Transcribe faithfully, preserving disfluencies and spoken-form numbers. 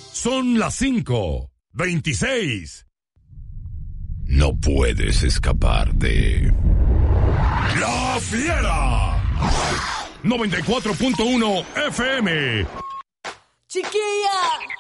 Son las cinco veintiséis. No puedes escapar de La Fiera. noventa y cuatro punto uno F M. Chiquilla.